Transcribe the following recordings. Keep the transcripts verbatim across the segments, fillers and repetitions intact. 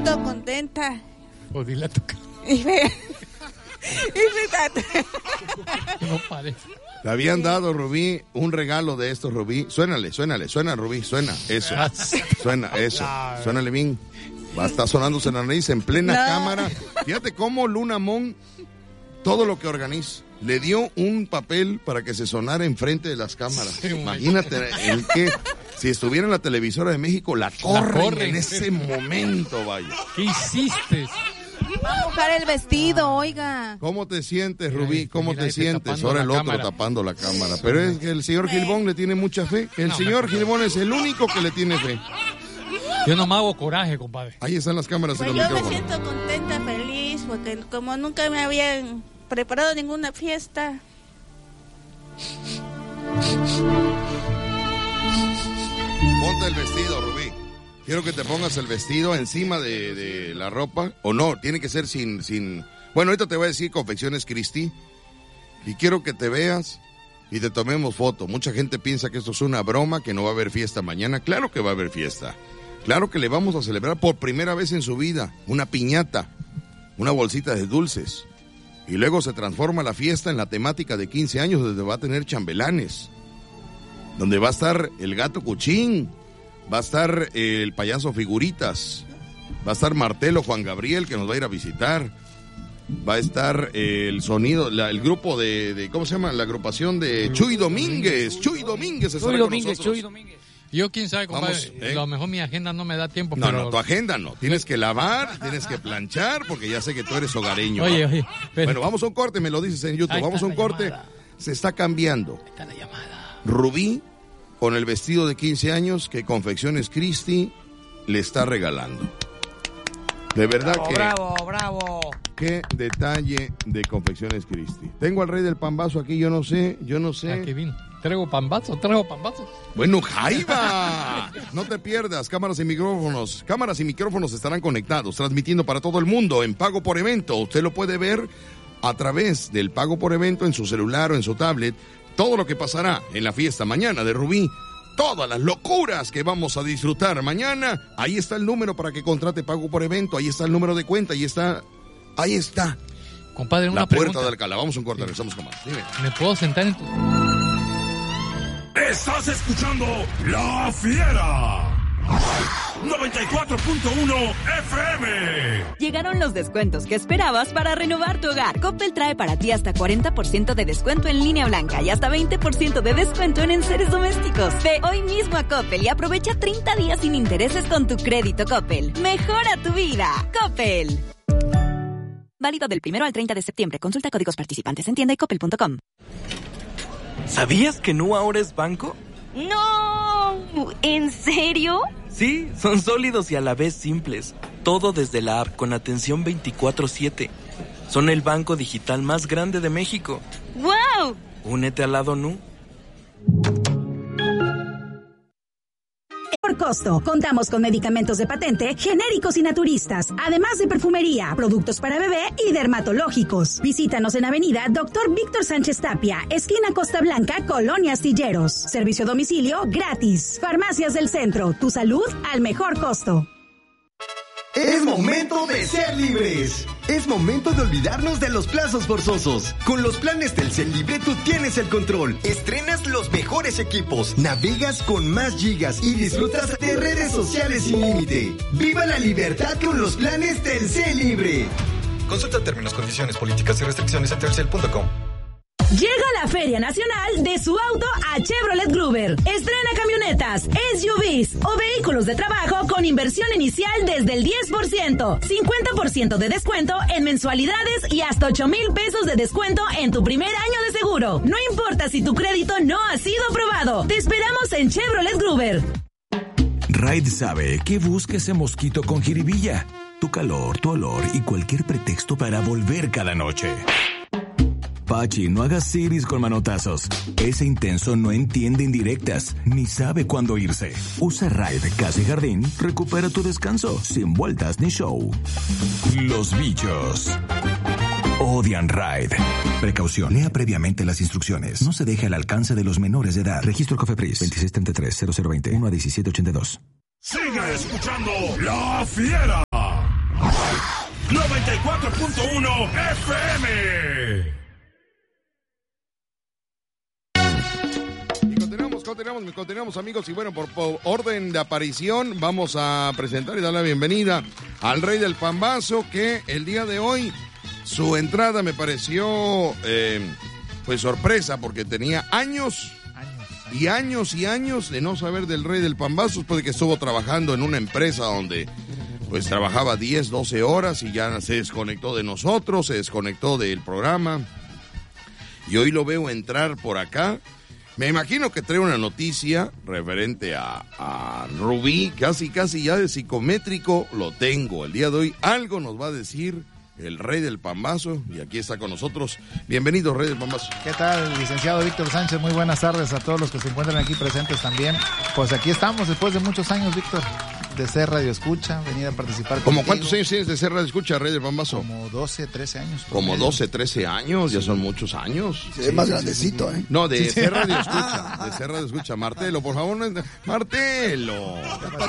siento contenta. O dile a tu cara. Y me... y fíjate. No parece. Te habían dado, Rubí, un regalo de estos, Rubí. Suénale, suénale, suena, Rubí, suena. Eso. Suena, eso. Suénale bien. Va a estar sonándose en la nariz en plena no. cámara. Fíjate cómo Luna Mon, todo lo que organiza, le dio un papel para que se sonara enfrente de las cámaras. Sí, imagínate el que, si estuviera en la televisora de México, la corren, la corren en ese momento, vaya. ¿Qué hiciste? Va a mojar el vestido, oiga. ¿Cómo te sientes, Rubí? ¿Cómo te sientes? Ahora el otro cámara. tapando la cámara. Pero es que el señor Gilbón le tiene mucha fe. El no, señor Gilbón es el único que le tiene fe. Yo no me hago coraje, compadre. Ahí están las cámaras pues y los yo micrófonos. Yo me siento contenta, feliz, porque como nunca me habían preparado ninguna fiesta. Ponte el vestido, Rubí. Quiero que te pongas el vestido encima de, de la ropa. O no, tiene que ser sin, sin... Bueno, ahorita te voy a decir Confecciones Christi. Y quiero que te veas y te tomemos foto. Mucha gente piensa que esto es una broma, que no va a haber fiesta mañana. Claro que va a haber fiesta. Claro que le vamos a celebrar por primera vez en su vida una piñata, una bolsita de dulces. Y luego se transforma la fiesta en la temática de quince años, donde va a tener chambelanes. Donde va a estar el gato Cuchín. Va a estar eh, el payaso Figuritas, va a estar Martelo Juan Gabriel, que nos va a ir a visitar, va a estar eh, el sonido, la, el grupo de, de, ¿cómo se llama? La agrupación de Chuy Domínguez, Chuy Domínguez estará Chuy con Domínguez, nosotros. Chuy Domínguez. Yo quién sabe, compadre, Vamos, ¿eh? A lo mejor mi agenda no me da tiempo, no, pero... No, tu agenda no, tienes que lavar, tienes que planchar, porque ya sé que tú eres hogareño. Oye, ¿no? oye. Pero... Bueno, vamos a un corte, me lo dices en YouTube, vamos a un corte, llamada. Se está cambiando. Ahí está la llamada. Rubí, con el vestido de quince años que Confecciones Christi le está regalando. De verdad bravo, que... Bravo, bravo. Qué detalle de Confecciones Christi. Tengo al rey del pambazo aquí, yo no sé, yo no sé. Aquí vino. ¿Traigo pambazo? ¿Traigo pambazo? Bueno, Jaiba, no te pierdas, cámaras y micrófonos. Cámaras y micrófonos estarán conectados, transmitiendo para todo el mundo en pago por evento. Usted lo puede ver a través del pago por evento en su celular o en su tablet. Todo lo que pasará en la fiesta mañana de Rubí, todas las locuras que vamos a disfrutar mañana. Ahí está el número para que contrate pago por evento, ahí está el número de cuenta, ahí está, ahí está. Compadre, una la puerta pregunta. de Alcalá. Vamos a un corte, regresamos con más. Dime. ¿Me puedo sentar en tu...? Estás escuchando La Fiera. noventa y cuatro punto uno F M. Llegaron los descuentos que esperabas para renovar tu hogar. Coppel trae para ti hasta cuarenta por ciento de descuento en línea blanca y hasta veinte por ciento de descuento en enseres domésticos. Ve hoy mismo a Coppel y aprovecha treinta días sin intereses con tu crédito Coppel. Mejora tu vida. Coppel. Válido del primero al treinta de septiembre. Consulta códigos participantes en tienda y coppel punto com. ¿Sabías que Nu ahora es banco? ¡No! ¿En serio? Sí, son sólidos y a la vez simples. Todo desde la app con atención veinticuatro siete. Son el banco digital más grande de México. ¡Wow! Únete al lado Nu. Por costo, contamos con medicamentos de patente, genéricos y naturistas, además de perfumería, productos para bebé y dermatológicos. Visítanos en Avenida Doctor Víctor Sánchez Tapia, esquina Costa Blanca, Colonia Astilleros. Servicio a domicilio gratis. Farmacias del Centro, tu salud al mejor costo. Es momento de ser libres. Es momento de olvidarnos de los plazos forzosos. Con los planes Telcel Libre tú tienes el control. Estrenas los mejores equipos, navegas con más gigas y disfrutas de redes sociales sin límite. ¡Viva la libertad con los planes Telcel Libre! Consulta términos, condiciones, políticas y restricciones en telcel punto com. Llega la Feria Nacional de su auto a Chevrolet Gruber. Estrena camionetas, S U Vs o vehículos de trabajo con inversión inicial desde el diez por ciento, cincuenta por ciento de descuento en mensualidades y hasta ocho mil pesos de descuento en tu primer año de seguro. No importa si tu crédito no ha sido aprobado. Te esperamos en Chevrolet Gruber. Raid sabe que busca ese mosquito con jiribilla. Tu calor, tu olor y cualquier pretexto para volver cada noche. Pachi, no hagas siris con manotazos. Ese intenso no entiende indirectas, ni sabe cuándo irse. Usa Raid Casa y Jardín, recupera tu descanso, sin vueltas ni show. Los bichos odian Raid. Precaución, lea previamente las instrucciones. No se deje al alcance de los menores de edad. Registro COFEPRIS veintiséis treinta y tres cero cero veinte uno a diecisiete ochenta y dos. Sigue escuchando La Fiera. noventa y cuatro punto uno F M. Continuamos, continuamos amigos, y bueno, por, por orden de aparición vamos a presentar y dar la bienvenida al Rey del Pambazo, que el día de hoy su entrada me pareció eh, pues sorpresa, porque tenía años, años y años y años de no saber del Rey del Pambazo, después de que estuvo trabajando en una empresa donde pues trabajaba diez, doce horas y ya se desconectó de nosotros, se desconectó del programa, y hoy lo veo entrar por acá. Me imagino que trae una noticia referente a, a Rubí, casi casi ya de psicométrico lo tengo. El día de hoy algo nos va a decir el Rey del Pambazo, y aquí está con nosotros. Bienvenido, Rey del Pambazo. ¿Qué tal, licenciado Víctor Sánchez? Muy buenas tardes a todos los que se encuentran aquí presentes también. Pues aquí estamos después de muchos años, Víctor, de ser radio escucha, venir a participar. ¿Cómo cuántos años tienes de ser radio escucha, Rey del Pambazo? Como doce, trece años. Como medio. doce, trece años, sí. Ya son muchos años. Sí, es más grandecito, ¿eh? No, de sí, ser radio escucha, de ser radio escucha. Martelo, por favor, no es de... Martelo.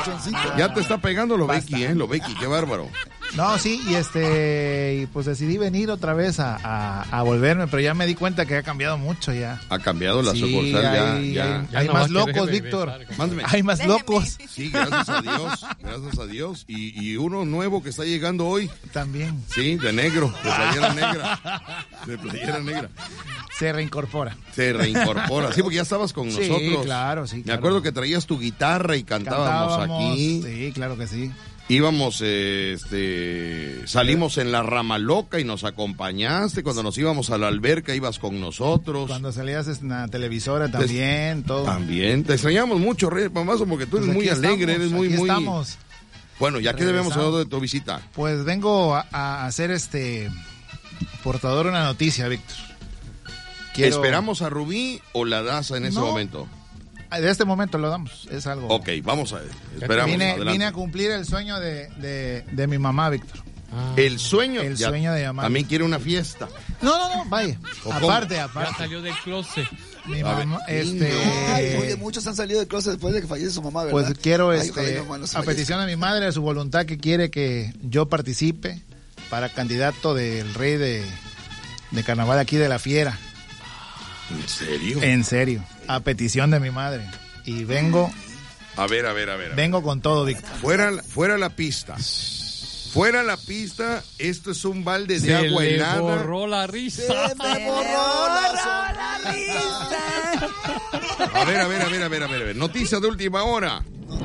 Ya te está pegando lo Basta. Becky, ¿eh? Lo Becky, qué bárbaro. No, sí, y este, y pues decidí venir otra vez a, a, a volverme, pero ya me di cuenta que ha cambiado mucho ya. Ha cambiado la sí, sucursal, hay, ya, hay, ya. Hay ya más locos, Víctor. Mándeme. Hay más Déjeme. locos. Sí, gracias a Dios, gracias a Dios. Y, y uno nuevo que está llegando hoy. También. Sí, de negro, de playera negra. De playera negra. Se reincorpora. Se reincorpora. Sí, porque ya estabas con sí, nosotros. Claro, sí, claro. Me acuerdo que traías tu guitarra y cantábamos, cantábamos aquí. Sí, claro que sí. Íbamos, este, salimos en la Rama Loca y nos acompañaste. Cuando nos íbamos a la alberca ibas con nosotros. Cuando salías en la televisora también, te, todo. También. Te extrañamos mucho, Rey Pambazo, porque tú eres pues muy alegre, estamos, eres muy, muy... estamos. Bueno, ¿ya qué debemos saber de tu visita? Pues vengo a, a hacer este portador una noticia, Víctor. Quiero... ¿Esperamos a Rubí o la das en ese no. momento? De este momento lo damos, es algo... Ok, vamos a ver, esperamos. Vine, vine a cumplir el sueño de, de, de mi mamá, Víctor. Ah. El sueño, el ya, sueño de mamá. También quiere una fiesta. No, no, no, vaya. Aparte, cómo? aparte. Ya salió del closet. Mi mamá, este... Ay, oye, muchos han salido del closet después de que fallece su mamá, ¿verdad? Pues quiero, Ay, este, no, no a petición de mi madre, de su voluntad, que quiere que yo participe para candidato del rey de, de carnaval aquí de La Fiera. ¿En serio? En serio, a petición de mi madre. Y vengo... A ver, a ver, a ver. A vengo ver. con todo, Víctor. Fuera, fuera la pista. Fuera la pista, esto es un balde de Se agua le helada. borró la risa. Se me borró la, la risa. A ver, a ver, a ver, a ver, a ver. Noticia de última hora.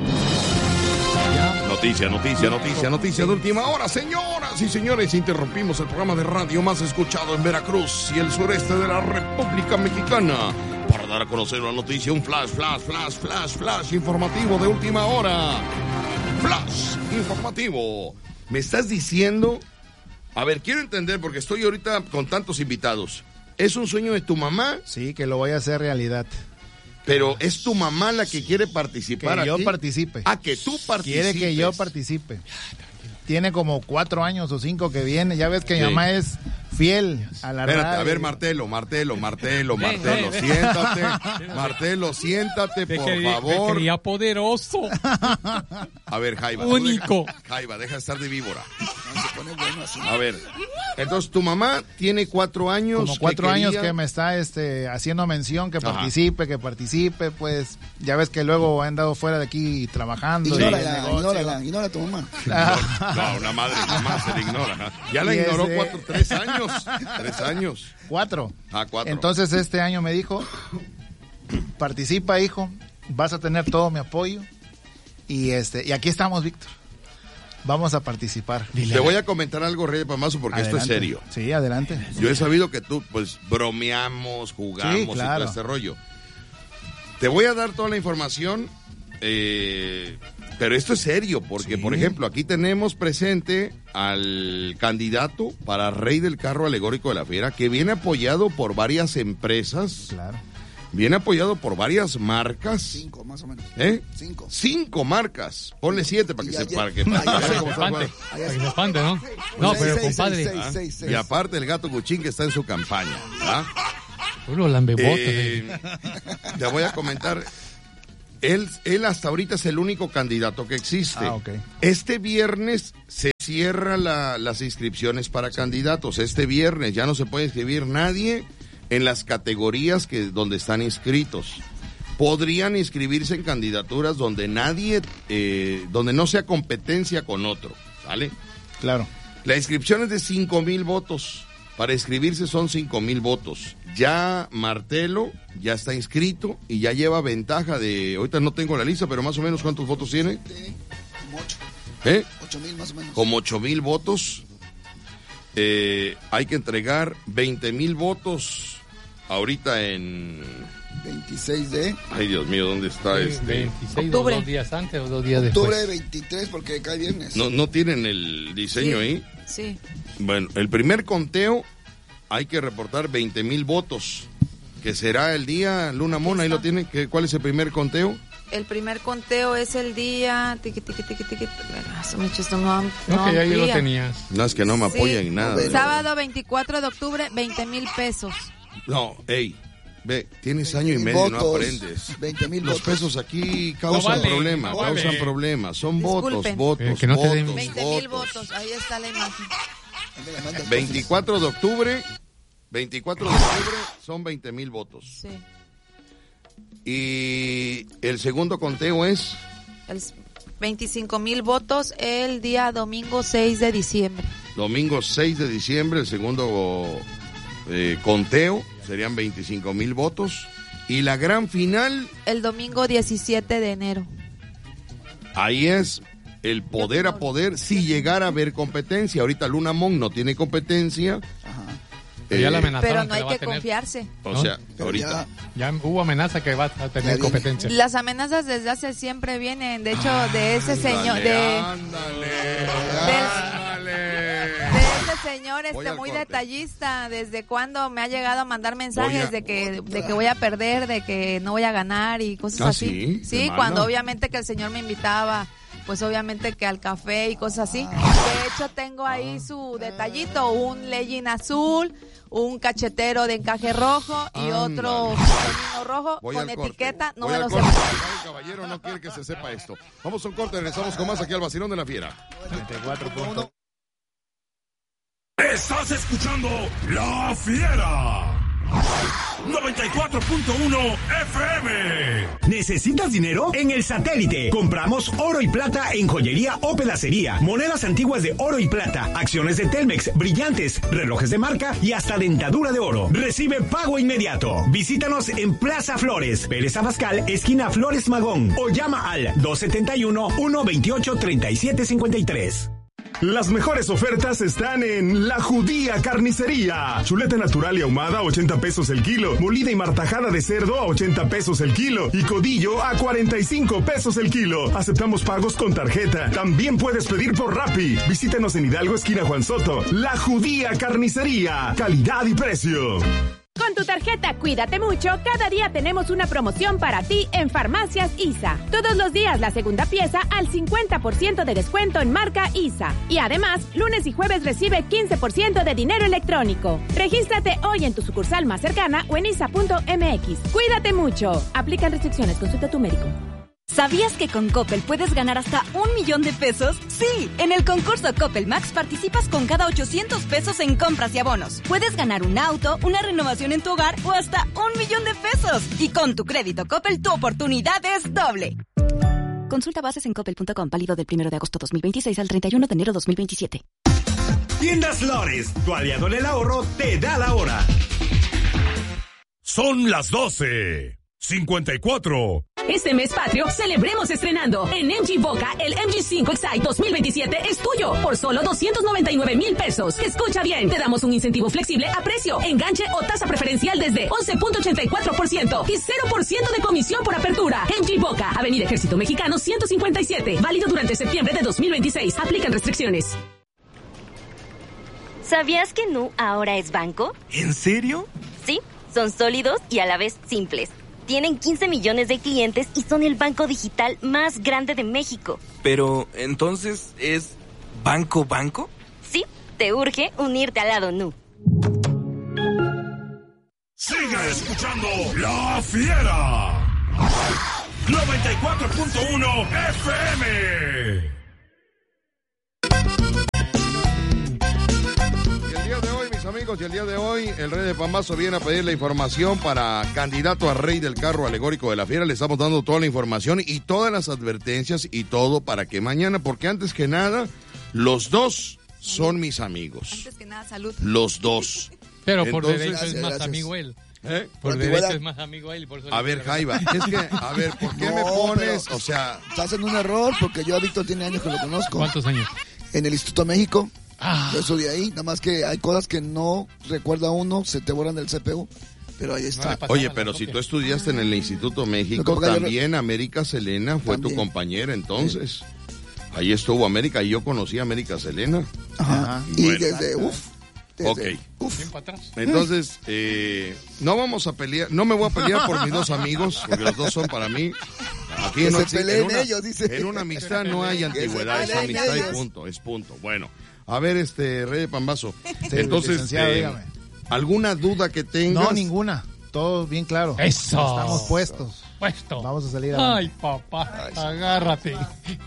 Noticia, noticia, noticia, noticia de última hora. Señoras y señores, interrumpimos el programa de radio más escuchado en Veracruz y el sureste de la República Mexicana para dar a conocer una noticia, un flash, flash, flash, flash, flash informativo de última hora. Flash informativo. ¿Me estás diciendo? A ver, quiero entender porque estoy ahorita con tantos invitados. ¿Es un sueño de tu mamá? Sí, que lo voy a hacer realidad. Pero es tu mamá la que quiere participar. Que yo aquí? participe. Ah, que tú participes. Quiere que yo participe. Tiene como cuatro años o cinco que viene. Ya ves que sí. Mi mamá es fiel a la Espérate, radio. a ver, Martelo, Martelo, Martelo, Martelo, siéntate. Martelo, siéntate, por quería, favor. Me quería poderoso. A ver, Jaiba. Único. Deja, Jaiba, deja de estar de víbora. A ver, entonces tu mamá tiene cuatro años. Como cuatro que años quería... que me está este, haciendo mención, que Ajá. participe, que participe, pues ya ves que luego ha andado fuera de aquí trabajando. Ignórala, ignórala, ignora a tu mamá. No, no, una madre jamás se le ignora. Ya la ignoró ese... cuatro, tres años. Tres años. Cuatro. Ah, cuatro. Entonces este año me dijo, participa, hijo, vas a tener todo mi apoyo. Y este, y aquí estamos, Víctor. Vamos a participar. Te voy a comentar algo, Rey de Pambazo, porque adelante. Esto es serio. Sí, adelante. Yo he sabido que tú, pues, bromeamos, jugamos sí, claro. y todo este rollo. Te voy a dar toda la información, eh, pero esto es serio, porque, sí. por ejemplo, aquí tenemos presente al candidato para Rey del Carro Alegórico de la Fiera, que viene apoyado por varias empresas. Claro. Viene apoyado por varias marcas. Cinco, más o menos. ¿Eh? Cinco. Cinco marcas. Ponle siete para que se para que, para que vea cómo está. Para que se espante, ¿no? No, seis, pero seis, compadre. Seis, seis, seis, y aparte el gato Cuchín que está en su campaña. ¿Ah? Uno lambebotas. Eh, te voy a comentar. Él, él hasta ahorita es el único candidato que existe. Ah, ok. Este viernes se cierra la, las inscripciones para candidatos. Este viernes ya no se puede inscribir nadie en las categorías que donde están inscritos. Podrían inscribirse en candidaturas donde nadie, eh, donde no sea competencia con otro, ¿sale? Claro. La inscripción es de cinco mil votos. Para inscribirse son cinco mil votos. Ya Martelo ya está inscrito y ya lleva ventaja de... Ahorita no tengo la lista, pero más o menos ¿cuántos votos tiene? Como ocho. ¿Eh? Ocho mil más o menos. Como ocho mil votos. Eh, hay que entregar veinte mil votos ahorita en... veintiséis de... Ay, Dios mío, ¿dónde está Sí, este? veintiséis, Octubre. o dos días antes o dos días Octubre después. veintitrés porque cae viernes. ¿No, no tienen el diseño Sí. ahí? Sí. Bueno, el primer conteo hay que reportar veinte mil votos, que será el día, Luna Mona, ahí lo tiene, ¿qué- ¿cuál es el primer conteo? El primer conteo es el día... Tiqui, tiqui, tiqui, tiqui. Bueno, eso me echas, no, No, no que ya ahí lo amplía. tenías. No, es que no me Sí. apoyan en nada. Sábado veinticuatro de octubre, veinte mil pesos. No, ey, ve, tienes año y medio y no votos, aprendes. veinte mil Los votos. pesos aquí causan No vale, problemas, no vale. causan problemas. Son votos, Disculpen. votos, Eh, que no te den- votos, veinte mil votos. votos, ahí está la imagen. veinticuatro de octubre, veinticuatro de octubre son veinte mil votos. Sí. Y el segundo conteo es El veinticinco mil votos el día domingo seis de diciembre. domingo seis de diciembre, el segundo eh, conteo, serían veinticinco mil votos. Y la gran final, El domingo diecisiete de enero. ahí es el poder a poder si llegara a haber competencia. Ahorita Luna Mon no tiene competencia. Pero ya Eh, la amenazaron Pero no hay la va a que tener. confiarse. O ¿no? sea, Pero ahorita. Ya hubo amenaza que va a Ya tener viene. competencia. Las amenazas desde hace siempre vienen, de hecho, de ese señor, de, Ándale, ándale. de ese señor Voy este al muy corte. detallista, desde cuando me ha llegado a mandar mensajes Voy a- de que de que voy a perder, de que no voy a ganar y cosas ¿Ah, así. sí? ¿Te Sí, manda? cuando obviamente que el señor me invitaba, pues obviamente que al café y cosas así. De hecho tengo ahí su detallito, un legging azul, un cachetero de encaje rojo y Ándale. otro femenino rojo Voy con al corte. etiqueta, no Voy me al lo sé. corte. El caballero no quiere que se sepa esto. Vamos a un corte, regresamos con más aquí al Vacilón de la Fiera. Estás escuchando La Fiera. noventa y cuatro punto uno F M. ¿Necesitas dinero? En El Satélite compramos oro y plata en joyería o pedacería, monedas antiguas de oro y plata, acciones de Telmex, brillantes, relojes de marca y hasta dentadura de oro. Recibe pago inmediato. Visítanos en Plaza Flores, Pérez Abascal, esquina Flores Magón, o llama al dos siete uno, uno dos ocho, tres siete cinco tres. Las mejores ofertas están en La Judía Carnicería. Chuleta natural y ahumada a ochenta pesos el kilo. Molida y martajada de cerdo a ochenta pesos el kilo. Y codillo a cuarenta y cinco pesos el kilo. Aceptamos pagos con tarjeta. También puedes pedir por Rappi. Visítanos en Hidalgo, esquina Juan Soto. La Judía Carnicería. Calidad y precio. Con tu tarjeta Cuídate Mucho, cada día tenemos una promoción para ti en Farmacias I S A. Todos los días la segunda pieza al cincuenta por ciento de descuento en marca I S A. Y además, lunes y jueves recibe quince por ciento de dinero electrónico. Regístrate hoy en tu sucursal más cercana o en isa punto m x. Cuídate mucho. Aplican restricciones. Consulta a tu médico. ¿Sabías que con Coppel puedes ganar hasta un millón de pesos? Sí, en el concurso Coppel Max participas con cada ochocientos pesos en compras y abonos. Puedes ganar un auto, una renovación en tu hogar o hasta un millón de pesos. Y con tu crédito Coppel, tu oportunidad es doble. Consulta bases en coppel punto com, válido del primero de agosto dos mil veintiséis al treinta y uno de enero dos mil veintisiete. Tiendas Flores, tu aliado en el ahorro, te da la hora. Son las doce cincuenta y cuatro. Este mes patrio, celebremos estrenando. En M G Boca, el M G cinco Excite dos mil veintisiete es tuyo por solo doscientos noventa y nueve mil pesos. Escucha bien, te damos un incentivo flexible a precio, enganche o tasa preferencial desde once punto ochenta y cuatro por ciento y cero por ciento de comisión por apertura. M G Boca, Avenida Ejército Mexicano ciento cincuenta y siete. Válido durante septiembre de dos mil veintiséis. Aplican restricciones. ¿Sabías que Nu ahora es banco? ¿En serio? Sí, son sólidos y a la vez simples. Tienen quince millones de clientes y son el banco digital más grande de México. Pero, ¿entonces es banco banco? Sí, te urge unirte al lado Nu. Sigue escuchando La Fiera. noventa y cuatro punto uno F M. Y el día de hoy, mis amigos, y el día de hoy, el Rey del Pambazo viene a pedir la información para candidato a Rey del Carro Alegórico de la Fiera. Le estamos dando toda la información y todas las advertencias y todo para que mañana, porque antes que nada, los dos son mis amigos. Antes que nada, salud. Los dos. Pero por Entonces, derecho es gracias, más gracias. amigo él. ¿Eh? Por derecho es más amigo él. Y por eso A le ver, quiero Jaiba, ganar. es que, a ver, ¿por qué No, me pones? pero O sea, estás en un error porque yo a Víctor tiene años que lo conozco. ¿Cuántos años? En el Instituto de México. Ah. Yo estudié ahí. Nada más que hay cosas que no recuerda uno, se te borran del C P U. Pero ahí está. oye, pero si tú estudiaste en el Instituto México, Lo que- también América Selena fue También. tu compañera, entonces. Ahí estuvo América y yo conocí a América Selena. Ajá. Y Bueno. desde, uff. Ok. Bien para atrás. Entonces, eh, no vamos a pelear, no me voy a pelear por mis dos amigos, porque los dos son para mí. Aquí Que no se existe- peleen en una, ellos, dice. en una amistad no hay Que se antigüedad, es peleen amistad y ellos. punto, es punto. Bueno, a ver, este Rey de Pambazo. Sí, Entonces, licenciado, eh, dígame. ¿alguna duda que tengas? No, ninguna. Todo bien claro. Eso. Estamos puestos. Puesto. Vamos a salir a... Ay, papá, agárrate.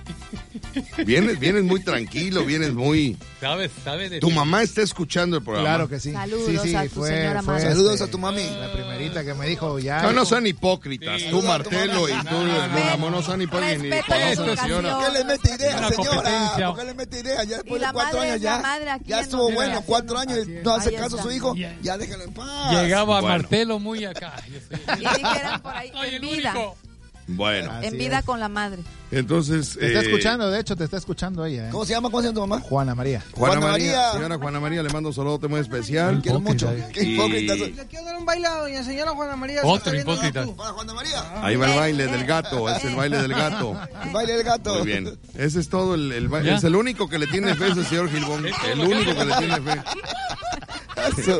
Vienes, vienes muy tranquilo, vienes muy... ¿Sabes? ¿Sabes? de Tu ti? mamá está escuchando el programa. Claro que sí. Saludos sí, sí, a tu fue, señora fue, madre. Saludos este, a tu mami. La primerita que me dijo ya. No, no hijo, sean hipócritas. Sí. Tú, Martelo, y tú, Luna, no sean hipócritas ni Respeto conocen su a la señora. educación. ¿Por qué le mete idea, Una señora? competencia. ¿Por qué le mete idea? Ya después Y la de cuatro madre años es la ya. madre aquí Ya en estuvo la bueno, generación. cuatro años y no hace Ahí caso a su está. hijo. Yeah. Ya déjalo en paz. Llegaba Bueno. Martelo muy acá. Yo soy- Y dijeran por ahí, Soy en el vida. único. Bueno, Así En vida es. con la madre. entonces... Te está eh, escuchando, de hecho, te está escuchando ella. ¿eh? ¿Cómo se llama? ¿Cómo se llama tu mamá? Juana María. Juana, Juana María, María. señora Juana María, le mando un saludo muy especial. Quiero mucho. Hipócrita, Qué Y- hipócrita soy. Le quiero dar un baile a doña señora Juana María. Otro se está viendo hipócrita. YouTube. Para Juana María. Ahí va el baile del gato, es el baile del gato. El baile del gato. Muy bien, ese es todo, el, el baile. ¿Ya? Es el único que le tiene fe ese señor Gilbón, el único que le tiene fe. Eso.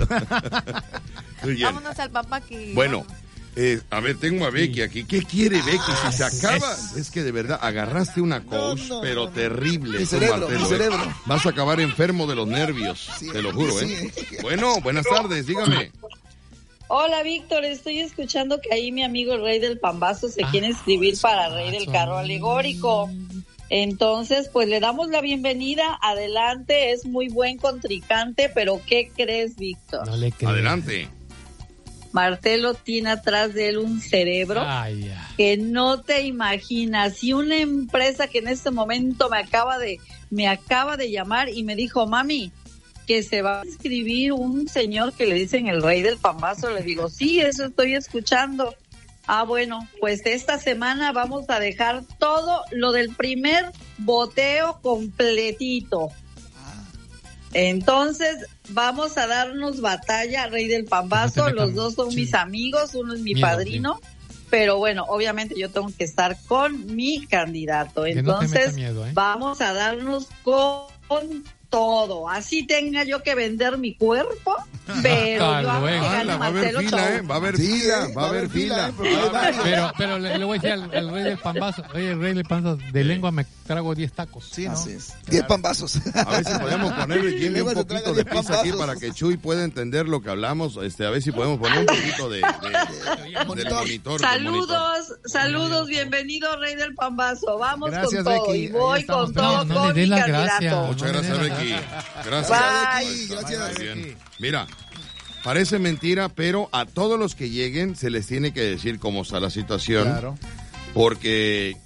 Muy bien. Vámonos al papá que... Bueno, eh, a ver, tengo a Becky aquí. ¿Qué quiere Becky? Si se acaba, es que de verdad agarraste una coach, No, no, pero no. terrible. Mi tú, cerebro, Martelo, mi ¿eh? cerebro. Vas a acabar enfermo de los nervios, Sí, te lo juro, ¿eh? sí. Bueno, buenas tardes, dígame. Hola Víctor, estoy escuchando que ahí mi amigo el Rey del Pambazo se quiere inscribir para Rey del Carro Alegórico. Entonces, pues le damos la bienvenida, adelante, es muy buen contrincante, pero ¿qué crees, Víctor? No le creo. Adelante. Martelo tiene atrás de él un cerebro Ay, ya. que no te imaginas. Y una empresa que en este momento me acaba de, me acaba de llamar y me dijo, mami, que se va a inscribir un señor que le dicen el Rey del Pambazo. Le digo, sí, eso estoy escuchando. Ah, bueno, pues esta semana vamos a dejar todo lo del primer boteo completito. Entonces, vamos a darnos batalla, Rey del Pambazo. Pues no te Los metan- dos son sí. mis amigos, uno es mi Miedo, padrino. Pero bueno, obviamente yo tengo que estar con mi candidato. Que no te meta Entonces, miedo, ¿eh? vamos a darnos con todo. Así tenga yo que vender mi cuerpo, pero Hasta yo hago que luego. gane Ala, va a haber Marcelo fila, todo. ¿eh? Va a haber Sí, fila, eh, va a haber fila. eh, porque hay varios. Pero, pero le, le voy a decir al, al Rey del Pambazo. Oye, el Rey del Pambazo, de lengua me trago diez tacos. Sí, ¿no? Así es. Diez pambazos. A ver si podemos ponerle Jimmy, Luego un se poquito traga de diez pizza aquí pambazos. para que Chuy pueda entender lo que hablamos. Este, a ver si podemos poner un poquito de, de- del Monitor. monitor. del monitor. Saludos, saludos, bienvenido Rey del Pambazo. Vamos Gracias, con todo Becky. y Ahí voy estamos con todos. todo No, no con le dé mi las candidato. gracias. Muchas No le gracias, dé Becky. las Gracias. Bye. Becky, gracias. Muy bien. Mira, parece mentira, pero a todos los que lleguen se les tiene que decir cómo está la situación. Claro. Porque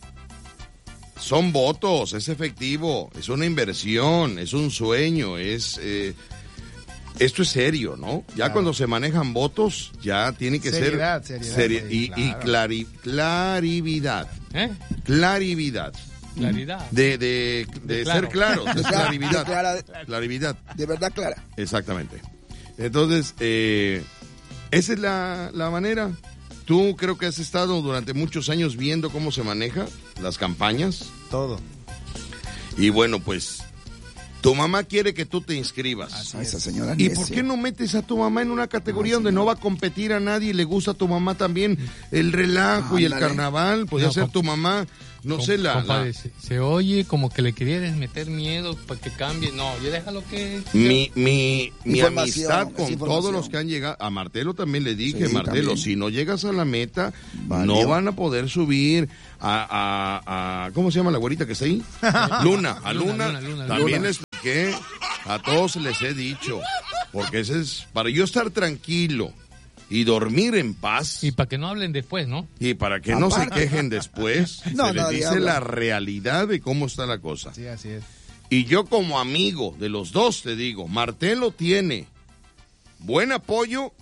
son votos, es efectivo, es una inversión, es un sueño, es... eh, esto es serio, ¿no? Ya Claro. cuando se manejan votos, ya tiene que Seriedad, ser... seriedad, seria- sí, y y claro. clari- clarividad. ¿Eh? Clarividad. Claridad. De, de, de De claro. ser claros, es De clara- clarividad. de clara- Clarividad. De verdad, Clara. Exactamente. Entonces, eh, esa es la, la manera. Tú creo que has estado durante muchos años viendo cómo se maneja las campañas. Todo. Y bueno, pues tu mamá quiere que tú te inscribas. Esa señora ¿Y necia. por qué no metes a tu mamá en una categoría donde no va a competir a nadie y le gusta a tu mamá también el relajo y el Ándale. carnaval? Podría No, ser com- tu mamá no Com- sé, la... compadre, la- se, se oye como que le quieres meter miedo para que cambie. No, yo déjalo que... Mi, mi, mi Información, amistad es con información. todos los que han llegado, a Martelo también le dije, Sí, Martelo, también. si no llegas a la meta, Valió. no van a poder subir a, a, a- ¿cómo se llama la güerita que está ahí? Luna, a Luna, Luna, Luna, también Luna. les expliqué, a todos les he dicho, porque ese es, para yo estar tranquilo y dormir en paz, Y para que no hablen después, ¿no? y para que no se Aparte. quejen después, No, se les nadie dice habla. la realidad de cómo está la cosa. Sí, así es. Y yo como amigo de los dos te digo, Martelo tiene buen apoyo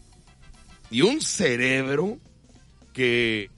y un cerebro que...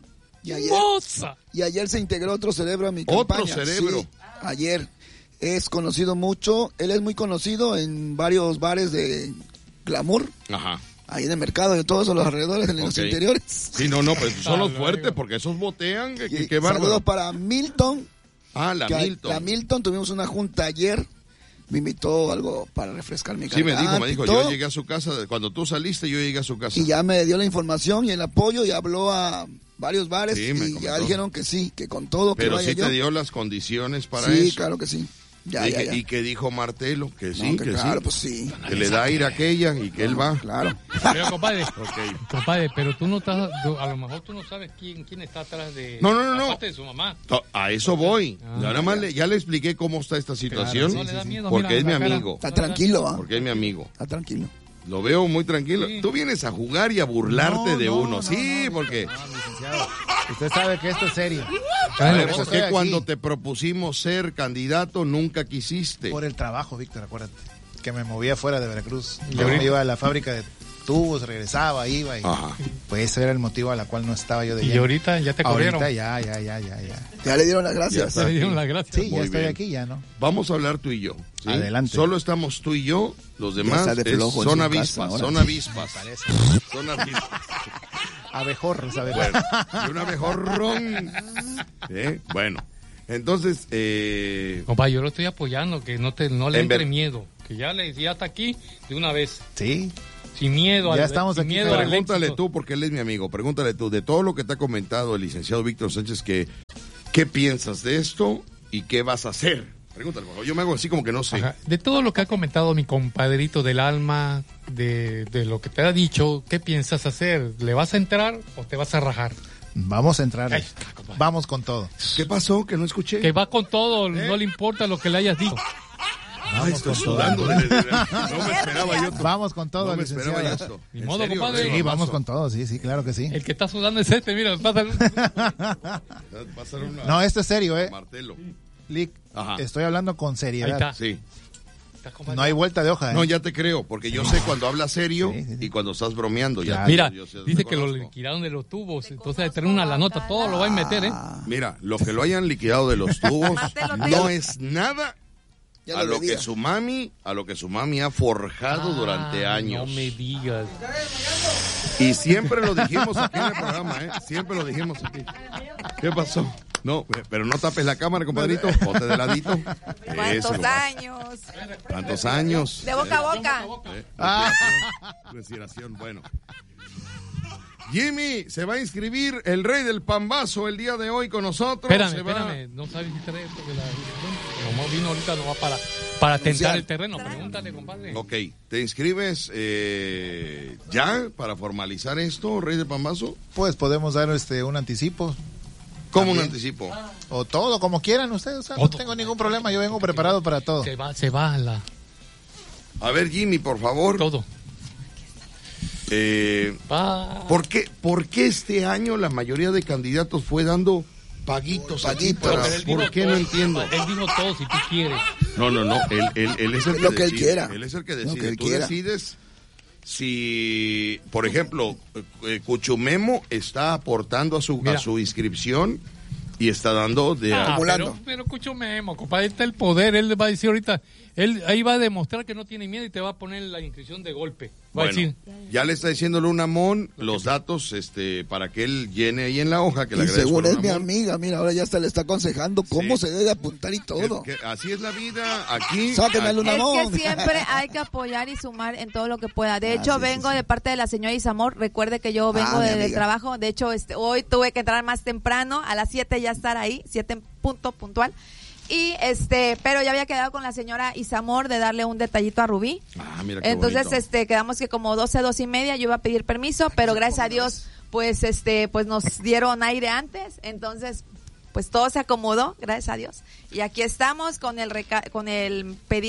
Y ayer, ¡Moza! y ayer se integró otro cerebro a mi Otro campaña. cerebro. Sí, ayer. Es conocido mucho, él es muy conocido en varios bares de glamour, Ajá. ahí en el mercado, de todos los alrededores, en los Ok. interiores. Sí, no, no, pues son los Ah, fuertes luego. porque esos botean, que, que, Y qué bárbaro. saludos para Milton. Ah, la que- Milton. La Milton, tuvimos una junta ayer, me invitó algo para refrescar mi Sí, me garganta dijo, me y dijo, todo, yo llegué a su casa, cuando tú saliste yo llegué a su casa. y ya me dio la información y el apoyo y habló a varios bares Sí, me y ya comentó. dijeron que sí, que con todo que Pero vaya sí yo. te dio las condiciones para sí, eso. claro que sí. Ya, y, ya, que, ya. y que dijo Martelo, que sí, No, que, claro, sí. pues sí. Que le da aire a aquella y que él va. Claro. Pero, compadre, Ok. compadre, pero tú no estás... tú- a lo mejor tú no sabes quién, quién está atrás de... No, no, no, no. aparte de su mamá. To- A eso voy. Ah, ya, nada más le, ya le expliqué cómo está esta situación. sí, No le da sí, sí. miedo, porque mira es mi la cara. amigo. Está tranquilo, ¿ah? Porque es mi amigo. Está tranquilo. Lo veo muy tranquilo. Tú vienes a jugar y a burlarte No, de no, uno. no, sí, no, porque... No, licenciado, usted sabe que esto es serio. A ver, Por eso ¿por estoy qué aquí. cuando te propusimos ser candidato nunca quisiste? Por el trabajo, Víctor, acuérdate. Que me movía fuera de Veracruz. Y Yo ahorita- me iba a la fábrica de tubos, regresaba, iba. Y, Ajá. pues ese era el motivo a la cual no estaba yo de Y lleno. ahorita ya te corrieron. Ahorita ya, ya, ya, ya, ya. Ya le dieron las Ya gracias. está. Te dieron las gracias. Sí, ya Muy estoy bien. aquí, ya, ¿no? Vamos a hablar tú y yo. ¿sí? Adelante. Solo estamos tú y yo. Los demás está de es- flojo en son su avispas. casa ahora. Son avispas. Son avispas. Abejorros, abejorros. Bueno, y un abejorrón. ¿Eh? Bueno, entonces... Eh, Compadre, yo lo estoy apoyando, que no te no le En entre ver- miedo. Que ya le ya está aquí de una vez. Sí. Sin miedo. Ya al- estamos sin aquí, miedo al Pregúntale éxito. tú, porque él es mi amigo, pregúntale tú, de todo lo que te ha comentado el licenciado Víctor Sánchez, que, ¿qué piensas de esto y qué vas a hacer? Pregúntale, por favor. Yo me hago así como que no sé. Ajá. De todo lo que ha comentado mi compadrito del alma, de, de lo que te ha dicho, ¿qué piensas hacer? ¿Le vas a entrar o te vas a rajar? Vamos a entrar. Ahí está, compadre. Vamos con todo. ¿Qué pasó? Que no escuché. Que va con todo, ¿Eh? no le importa lo que le hayas dicho. Ay, estoy sudando. de- de- de- No me esperaba yo. Vamos con todo, No me esperaba yo licenciado. esto. Ni ¿En modo, serio, compadre. Rey? Sí, vamos Paso. con todo, sí, sí, claro que sí. El que está sudando es este, mira, pásale. Pasar una- No, esto es serio, ¿eh? Martelo. Lick, Ajá. estoy hablando con Ahí seriedad. está. Sí. No hay vuelta de hoja, ¿eh? No, ya te creo, porque yo sé cuando hablas serio Sí, sí, sí. y cuando estás bromeando. Ya, Claro. Mira, yo sé- dice te que lo conozco. liquidaron de los tubos, entonces tener una la nota, todo lo va a meter, ¿eh? Mira, lo que lo hayan liquidado de los tubos Te lo no tengo. es nada Ya a lo lo debía. que su mami, a lo que su mami ha forjado durante Ah, años. No me digas. Y siempre lo dijimos aquí en el programa, ¿eh? Siempre lo dijimos aquí. ¿Qué pasó? No, pero no tapes la cámara, compadrito. Ponte de ladito. Eso, ¿Cuántos compadre. años? ¿Cuántos años? De boca a boca. Eh, Ah. Respiración, bueno. Jimmy, se va a inscribir el rey del pambazo el día de hoy con nosotros. Espérame, Se va- espérame, no sabes si trae esto que la como vino ahorita no va para para tentar Anunciar. el terreno, pregúntale, compadre. Ok, ¿te inscribes eh, ya para formalizar esto, rey del pambazo? Pues podemos dar este un anticipo. ¿Cómo un También. anticipo? O todo, como quieran ustedes. O sea, no Otro. tengo ningún problema. Yo vengo preparado para todo. Se va, se va a la A ver, Jimmy, por favor. todo. Eh, Va. ¿por, qué, ¿Por qué este año la mayoría de candidatos fue dando paguitos aquí Paguitos. para- Pero él dijo ¿Por qué todo, no entiendo? Él dijo todo si tú quieres. No, no, no. Él, él, él es el Es que lo que él decide. quiera. Él es el que Lo decide. que él Tú quiera. decides si, por ejemplo, eh, Cuchumemo está aportando a su, Mira. a su inscripción y está dando de... Ah, acumulando. pero, pero escucho Memo, compadre, está el poder, él va a decir ahorita, él ahí va a demostrar que no tiene miedo y te va a poner la inscripción de golpe. Bueno, ya le está diciendo Luna Mon los datos este, para que él llene ahí en la hoja. Que le y según Luna es mi Mon. amiga, mira, ahora ya hasta le está aconsejando cómo Sí. se debe apuntar y todo. Que- que así es la vida, aquí. Sáquenme a aquí- Luna Mon. Es que siempre hay que apoyar y sumar en todo lo que pueda. De Ah, hecho, sí, vengo sí, sí. de parte de la señora Isamor. Recuerde que yo vengo Ah, mi de- del amiga. trabajo. De hecho, este, hoy tuve que entrar más temprano, a las siete ya estar ahí, siete en punto puntual. Y este, pero ya había quedado con la señora Isamor de darle un detallito a Rubí. Ah, mira qué Entonces, bonito. este, quedamos que como doce, doce y media yo iba a pedir permiso, pero gracias a Dios, pues, este, pues nos dieron aire antes. Entonces, pues todo se acomodó, gracias a Dios. Y aquí estamos con el reca- con el pedido